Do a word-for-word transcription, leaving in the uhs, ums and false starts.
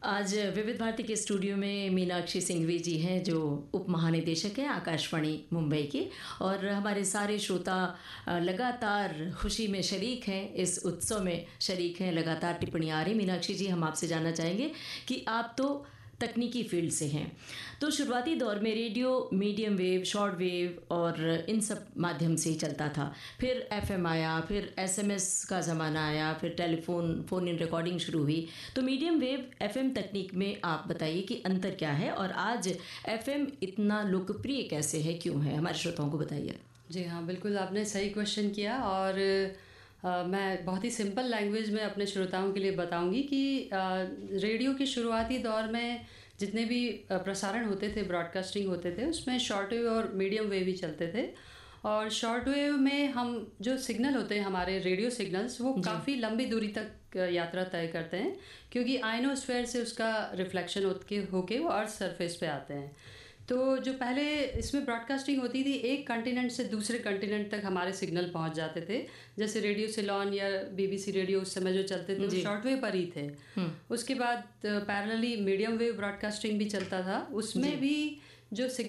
आज विविध भारती के स्टूडियो में मीनाक्षी सिंघवी जी हैं, जो उप महानिदेशक हैं आकाशवाणी मुंबई की, और हमारे सारे श्रोता लगातार खुशी में शरीक हैं, इस उत्सव में शरीक हैं, लगातार टिप्पणियाँ आ रही। मीनाक्षी जी, हम आपसे जानना चाहेंगे कि आप तो तकनीकी फील्ड से हैं, तो शुरुआती दौर में radio medium wave, short wave और इन सब माध्यम से ही चलता था। फिर एफएम आया, फिर एसएमएस का ज़माना आया, फिर टेलीफोन फ़ोन इन रिकॉर्डिंग शुरू हुई। तो मीडियम वेव एफएम तकनीक में आप बताइए कि अंतर क्या है, और आज एफएम इतना लोकप्रिय कैसे है, क्यों है, हमारे श्रोताओं को बताइए। जी हाँ, बिल्कुल आपने सही क्वेश्चन किया, और आ, मैं बहुत ही सिंपल लैंग्वेज में अपने श्रोताओं के लिए बताऊंगी कि आ, रेडियो के शुरुआती दौर में जितने भी प्रसारण होते थे, ब्रॉडकास्टिंग होते थे, उसमें शॉर्ट वेव और मीडियम वेव ही चलते थे। और शॉर्ट वेव में हम जो सिग्नल होते हैं, हमारे रेडियो सिग्नल्स, वो काफ़ी लंबी दूरी तक यात्रा तय करते हैं, क्योंकि आयनोस्फीयर से उसका रिफ्लेक्शन होके होके वो अर्थ सरफेस पे आते हैं। तो जो पहले इसमें ब्रॉडकास्टिंग होती थी, एक कॉन्टिनेंट से दूसरे कॉन्टिनेंट तक हमारे सिग्नल पहुंच जाते थे। जैसे रेडियो सिलोन या बीबीसी रेडियो उस समय जो चलते थे, वो शॉर्ट वेव पर ही थे। उसके बाद पैरेलली मीडियम वेव ब्रॉडकास्टिंग भी चलता था, उसमें भी जो